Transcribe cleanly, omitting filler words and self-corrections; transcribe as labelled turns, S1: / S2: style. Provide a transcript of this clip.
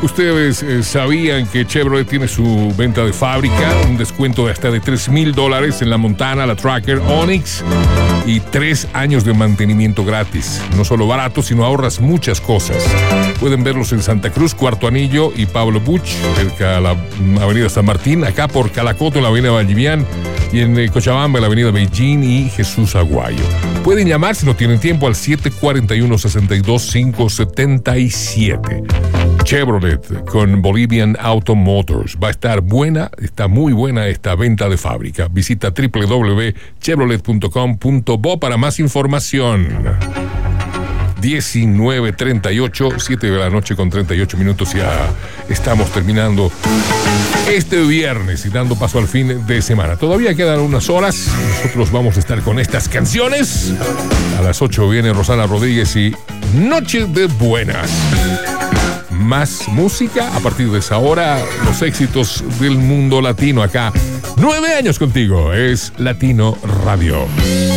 S1: Ustedes sabían que Chevrolet tiene su venta de fábrica, un descuento de hasta de $3,000 en la Montana, la Tracker, Onix y 3 años de mantenimiento gratis. No solo barato, sino ahorras muchas cosas. Pueden verlos en Santa Cruz, Cuarto Anillo y Pablo Buch, cerca de la avenida San Martín, acá por Calacoto en la avenida Vallivian y en Cochabamba en la avenida Beijing y Jesús Aguayo. Pueden llamar si no tienen tiempo al 741-62577. Chevrolet con Bolivian Auto Motors. Va a estar buena, está muy buena esta venta de fábrica. Visita www.chevrolet.com.bo para más información. 19:38, 7 de la noche con 38 minutos. Ya estamos terminando este viernes y dando paso al fin de semana. Todavía quedan unas horas. Nosotros vamos a estar con estas canciones. A las 8 viene Rosana Rodríguez y Noche de Buenas. Más música a partir de esa hora, los éxitos del mundo latino acá. 9 años contigo, es Latino Radio.